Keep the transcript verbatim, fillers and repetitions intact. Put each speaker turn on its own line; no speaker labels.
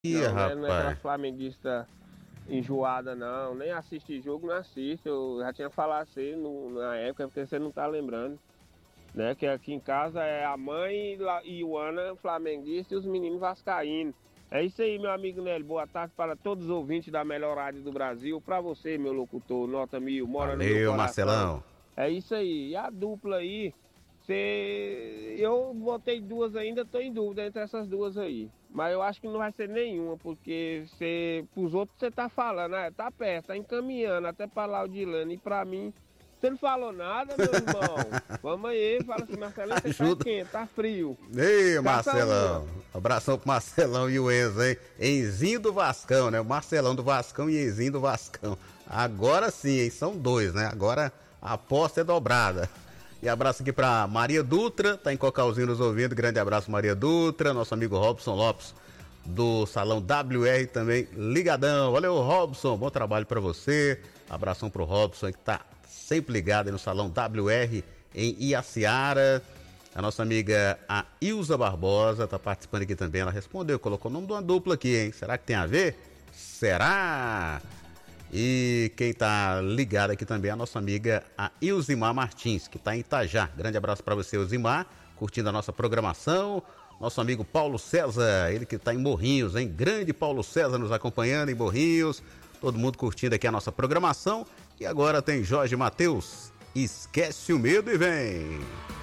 Ih,
Não, né? Não é aquela
rapaz.
flamenguista enjoada, não. Nem assiste jogo, não assiste. Eu já tinha falado assim no, na época, porque você não tá lembrando. Né? Que aqui em casa é a mãe e o Ana flamenguista e os meninos vascaínos. É isso aí, meu amigo Nélio. Boa tarde para todos os ouvintes da melhor rádio do Brasil. Para você, meu locutor, nota mil, mora no meu
Valeu,
coração.
Marcelão.
É isso aí. E a dupla aí, cê... eu botei duas ainda, tô em dúvida entre essas duas aí. Mas eu acho que não vai ser nenhuma, porque cê... pros outros você tá falando, né? Tá perto, tá encaminhando até pra lá o Dilano. E pra mim, você não falou nada, meu irmão. Vamos aí, fala assim, Marcelinho, você tá
Ajuda.
quente, tá frio.
Ei,
Caça
Marcelão.
uma.
Abração pro Marcelão e o Enzo, hein? Enzinho do Vascão, né? O Marcelão do Vascão e Enzinho do Vascão. Agora sim, hein? São dois, né? Agora a aposta é dobrada. E abraço aqui pra Maria Dutra, tá em Cocalzinho nos ouvindo. Grande abraço, Maria Dutra. Nosso amigo Robson Lopes, do Salão W R, também ligadão. Valeu, Robson. Bom trabalho pra você. Abração pro Robson, que tá sempre ligado aí no Salão W R em Iaciara. A nossa amiga, a Ilza Barbosa, tá participando aqui também. Ela respondeu, colocou o nome de uma dupla aqui, hein? Será que tem a ver? Será? E quem tá ligado aqui também é a nossa amiga, a Ilzimar Martins, que tá em Itajá. Grande abraço para você, Ilzimar, curtindo a nossa programação. Nosso amigo Paulo César, ele que tá em Morrinhos, hein? Grande Paulo César nos acompanhando em Morrinhos. Todo mundo curtindo aqui a nossa programação. E agora tem Jorge Mateus. Esquece o medo e vem.